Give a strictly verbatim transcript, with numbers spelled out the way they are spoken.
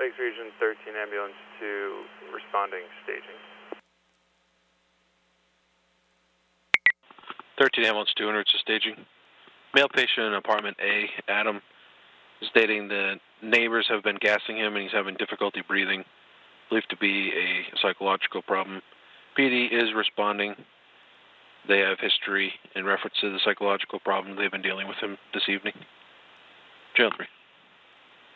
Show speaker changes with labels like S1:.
S1: Phoenix Region thirteen ambulance to responding staging.
S2: thirteen ambulance two hundred to staging. Male patient in apartment A, Adam, stating that neighbors have been gassing him and he's having difficulty breathing, believed to be a psychological problem. P D is responding. They have history in reference to the psychological problem they've been dealing with him this evening. Jail three.